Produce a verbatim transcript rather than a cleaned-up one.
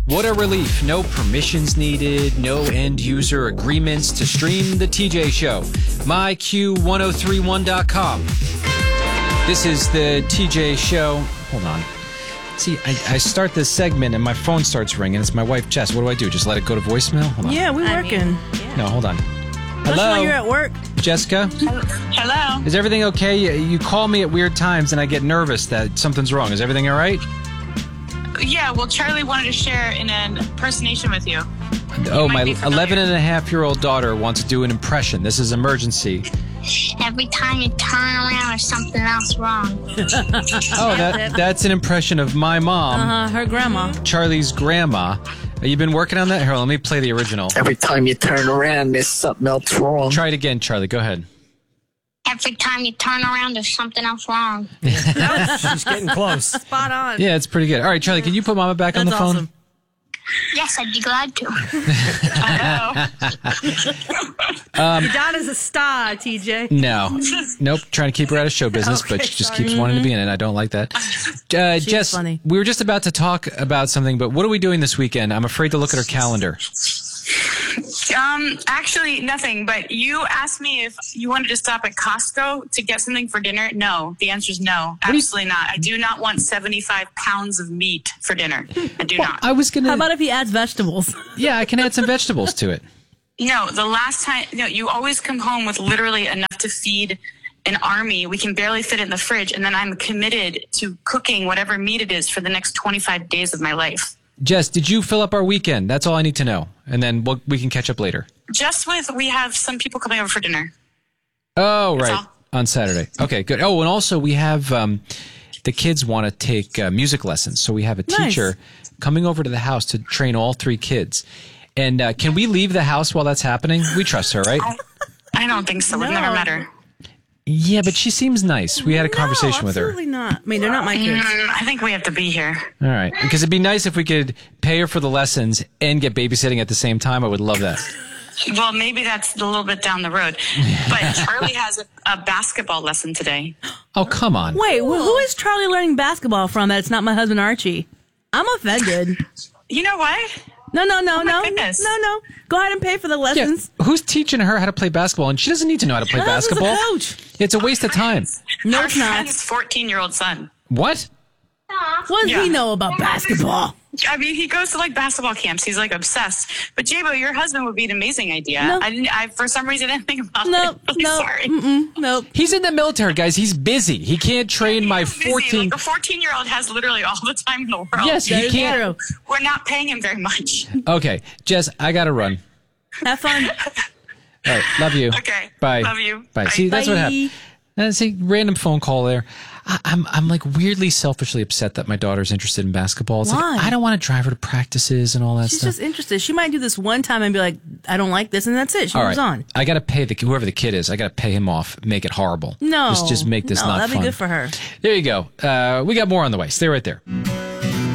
What a relief. No permissions needed, no end user agreements to stream the T J Show. my q ten thirty-one dot com. This is the T J Show. Hold on. See, I, I start this segment and my phone starts ringing. It's my wife, Jess. What do I do? Just let it go to voicemail? Hold on. Yeah, we're I working. mean, yeah. No, hold on. Especially Hello? when you're at work. Jessica? Hello. Is everything okay? You, you call me at weird times and I get nervous that something's wrong. Is everything all right? Yeah, well, Charlie wanted to share in an impersonation with you. Oh, might my be familiar. eleven and a half year old daughter wants to do an impression. This is emergency. Every time you turn around, there's something else wrong. Oh, that that's an impression of my mom, Uh-huh, her grandma. Charlie's grandma. You been working on that? Here, let me play the original. Every time you turn around, there's something else wrong. Try it again, Charlie. Go ahead. Every time you turn around, there's something else wrong. She's getting close. Spot on. Yeah, it's pretty good. All right, Charlie, can you put Mama back on the That's phone? awesome. Yes, I'd be glad to. Your daughter's a star, T J. No. Nope. Trying to keep her out of show business, Okay, but she just sorry. keeps wanting to be in it. I don't like that. Uh, Jess, funny. we were just about to talk about something, but what are we doing this weekend? I'm afraid to look at our calendar. Um, actually, nothing. But you asked me if you wanted to stop at Costco to get something for dinner. No, the answer is no. do you- Absolutely not. I do not want seventy-five pounds of meat for dinner. I do not. I was going How to... about if he adds vegetables? Yeah, I can add some vegetables to it. No, the last time, no, you always come home with literally enough to feed an army. We can barely fit it in the fridge. And then I'm committed to cooking whatever meat it is for the next twenty-five days of my life. Jess, did you fill up our weekend? That's all I need to know. And then we'll, we can catch up later. Just with, we have some people coming over for dinner. Oh, That's right. all. On Saturday. Okay, good. Oh, and also we have um, the kids want to take uh, music lessons. So we have a Nice. teacher coming over to the house to train all three kids. And uh, can we leave the house while that's happening? We trust her, right? I don't think so. We've No. never met her. Yeah, but she seems nice. We had a conversation no, with her. absolutely not. I mean, they're not my kids. Mm, I think we have to be here. All right. Because it'd be nice if we could pay her for the lessons and get babysitting at the same time. I would love that. Well, maybe that's a little bit down the road. But Charlie has a, a basketball lesson today. Oh, come on. Wait, wh- who is Charlie learning basketball from that it's not my husband Archie? I'm offended. You know what? No, no, no, Oh my no. goodness. No, no. Go ahead and pay for the Yeah, lessons. who's teaching her how to play basketball? And she doesn't need to know how to play My husband's a basketball. coach. It's a waste of time. No, Our it's not. friend's fourteen-year-old son. What? What does Yeah. he know about basketball? I mean, he goes to like basketball camps. He's like obsessed. But J-Bo, your husband would be an amazing idea. No. I didn't. I for some reason didn't think about No, it. Really no, sorry. mm-mm, nope. He's in the military, guys. He's busy. He can't train my He's busy. fourteen. Like a fourteen-year-old has literally all the time in the world. Yes, That he is can't. true. We're not paying him very much. Okay, Jess, I gotta run. Have fun. All right, love you. Okay. Bye. Love you. Bye. Bye. See, that's what Bye. happened. Uh, see, random phone call there. I, I'm I'm like weirdly selfishly upset that my daughter's interested in basketball. It's Why? like I don't want to drive her to practices and all that She's stuff. just interested. She might do this one time and be like, I don't like this, and that's it. She all moves right, on. I gotta pay the whoever the kid is. I gotta pay him off. Make it horrible. No. just just make this no, not that'd fun. be good for her. There you go. Uh, we got more on the way. Stay right there.